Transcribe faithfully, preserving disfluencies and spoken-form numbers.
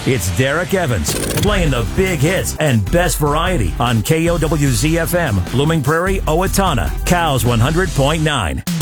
It's Derek Evans playing the big hits and best variety on K O W Z F M, Blooming Prairie, Owatonna, Cows one hundred point nine.